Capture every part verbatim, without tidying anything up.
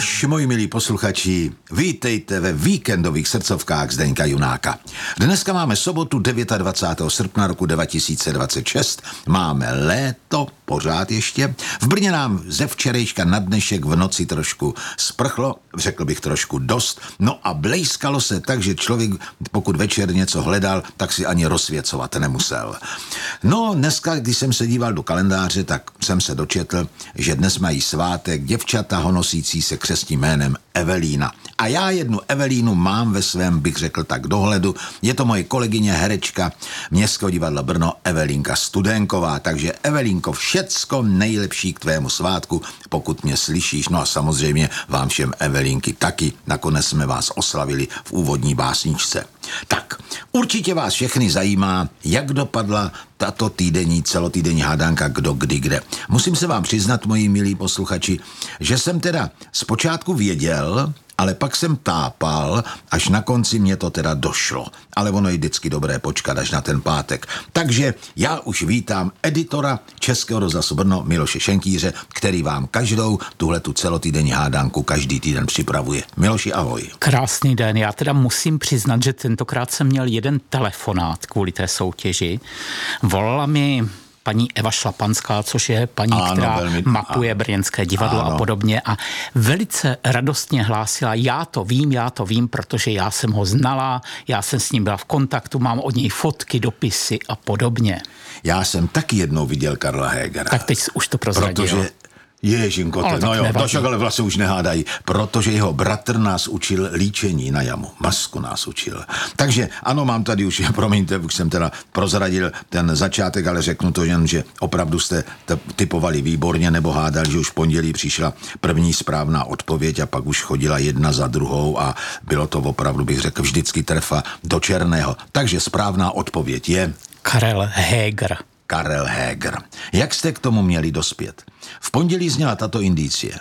Naš, moji milí posluchači, vítejte ve víkendových srdcovkách Zdeňka Junáka. Dneska máme sobotu dvacátého devátého srpna roku dva tisíce dvacet šest. Máme léto, pořád ještě. V Brně nám ze včerejška na dnešek v noci trošku sprchlo, řekl bych trošku dost, no a blejskalo se tak, že člověk, pokud večer něco hledal, tak si ani rozsvěcovat nemusel. No, dneska, když jsem se díval do kalendáře, tak jsem se dočetl, že dnes mají svátek děvčata honosící se křestním jménem Evelína. A já jednu Evelínu mám ve svém, bych řekl tak, dohledu. Je to moje kolegyně herečka Městského divadla Brno Evelínka Studenková. Takže Evelínko, všecko nejlepší k tvému svátku, pokud mě slyšíš. No a samozřejmě vám všem Evelínky taky. Nakonec jsme vás oslavili v úvodní básničce. Tak, určitě vás všechny zajímá, jak dopadla tato týdenní, celotýdenní hádanka kdo, kdy, kde. Musím se vám přiznat, moji milí posluchači, že jsem teda zpočátku věděl, ale pak jsem tápal, až na konci mě to teda došlo. Ale ono je vždycky dobré počkat až na ten pátek. Takže já už vítám editora Českého rozhlasu Brno Miloše Šenkýře, který vám každou tuhletu celotýdenní hádanku každý týden připravuje. Miloši, ahoj. Krásný den. Já teda musím přiznat, že tentokrát jsem měl jeden telefonát kvůli té soutěži. Volala mi paní Eva Šlapanská, což je paní, ano, která velmi, mapuje ano. brněnské divadlo ano. a podobně, a velice radostně hlásila, já to vím, já to vím, protože já jsem ho znala, já jsem s ním byla v kontaktu, mám od něj fotky, dopisy a podobně. Já jsem taky jednou viděl Karla Hegera. Tak teď už to prozradil. Protože Ježinko, ale no jo, to však ale vlastně už nehádají, protože jeho bratr nás učil líčení na jamu, masku nás učil. Takže ano, mám tady už, promiňte, už jsem teda prozradil ten začátek, ale řeknu to jen, že opravdu jste typovali výborně, nebo hádali, že už v pondělí přišla první správná odpověď a pak už chodila jedna za druhou a bylo to opravdu, bych řekl, vždycky trefa do černého. Takže správná odpověď je Karel Heger. Karel Heger. Jak jste k tomu měli dospět? V pondělí zněla tato indicie.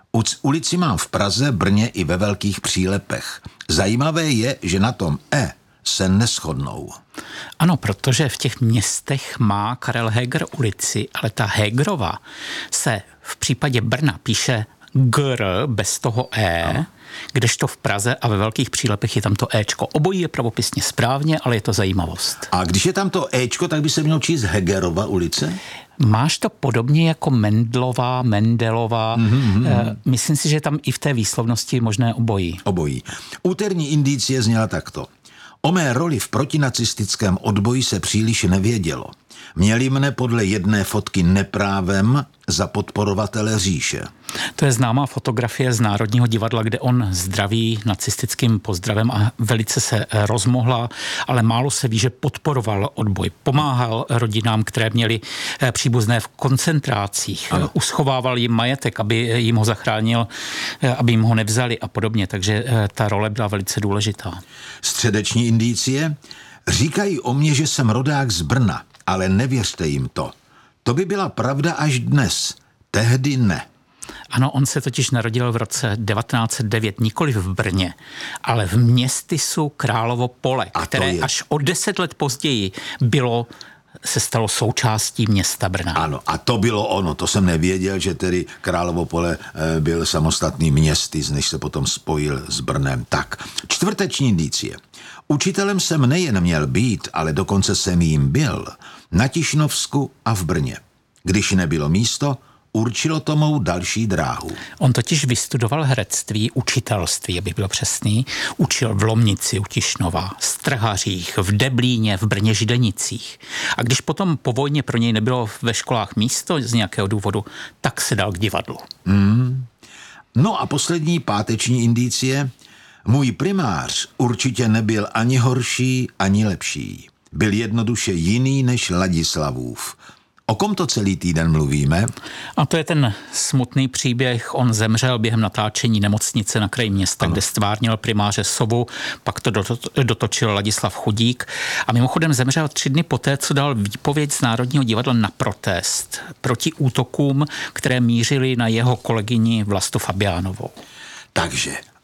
Ulici mám v Praze, Brně i ve velkých přílepech. Zajímavé je, že na tom E se neshodnou. Ano, protože v těch městech má Karel Heger ulici, ale ta Hegerova se v případě Brna píše Gr bez toho E, no. Kdežto v Praze a ve velkých přílepech je tam to Éčko. Obojí je pravopisně správně, ale je to zajímavost. A když je tam to Éčko, tak by se mělo číst Hegerova ulice? Máš to podobně jako Mendlová, Mendelová. Mm-hmm. Myslím si, že tam i v té výslovnosti možné obojí. Obojí. Úterní indicie zněla takto. O mé roli v protinacistickém odboji se příliš nevědělo. Měli mne podle jedné fotky neprávem za podporovatele říše. To je známá fotografie z Národního divadla, kde on zdraví nacistickým pozdravem a velice se rozmohla, ale málo se ví, že podporoval odboj. Pomáhal rodinám, které měly příbuzné v koncentrácích. Ano. Uschovával jim majetek, aby jim ho zachránil, aby jim ho nevzali a podobně. Takže ta role byla velice důležitá. Středeční indicie. Říkají o mně, že jsem rodák z Brna, ale nevěřte jim to. To by byla pravda až dnes. Tehdy ne. Ano, on se totiž narodil v roce devatenáct set devět, nikoli v Brně, ale v městysu Královo Pole, které je až o deset let později bylo se stalo součástí města Brna. Ano, a to bylo ono, to jsem nevěděl, že tedy Královo Pole e, byl samostatný městys, než se potom spojil s Brnem. Tak, čtvrteční indicie. Učitelem jsem nejen měl být, ale dokonce jsem jím byl, na Tišnovsku a v Brně. Když nebylo místo, určilo to mou další dráhu. On totiž vystudoval herectví, učitelství, aby byl přesný, učil v Lomnici u Tišnova, Strhařích, v Deblíně, v Brně Židenicích. A když potom po vojně pro něj nebylo ve školách místo z nějakého důvodu, tak se dal k divadlu. Mm. No a poslední páteční indicie. Můj primář určitě nebyl ani horší, ani lepší. Byl jednoduše jiný než Ladislavův. O kom to celý týden mluvíme? A to je ten smutný příběh. On zemřel během natáčení Nemocnice na kraji města, ano. kde stvárnil primáře Sovu, pak to dotočil Ladislav Chudík. A mimochodem zemřel tři dny poté, co dal výpověď z Národního divadla na protest proti útokům, které mířily na jeho kolegyni Vlastu Fabiánovou. Takže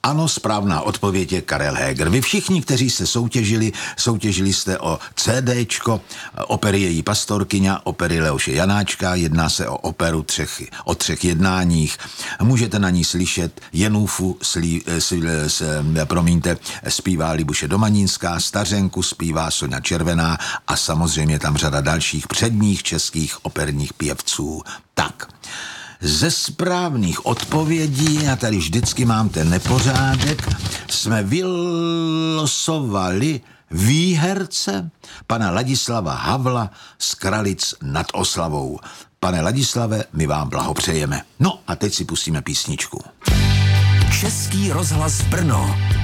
Ano, správná odpověď je Karel Heger. Vy všichni, kteří se soutěžili, soutěžili jste o CDčko opery Její pastorkyňa, opery Leoše Janáčka, jedná se o operu třech, o třech jednáních. Můžete na ní slyšet Jenůfu, slí, slí, s, promiňte, zpívá Libuše Domanínská, Stařenku zpívá Soňa Červená a samozřejmě tam řada dalších předních českých operních pěvců. Tak, ze správných odpovědí, já tady vždycky mám ten nepořádek, jsme vylosovali výherce pana Ladislava Havla z Kralic nad Oslavou. Pane Ladislave, my vám blahopřejeme. No a teď si pustíme písničku. Český rozhlas Brno.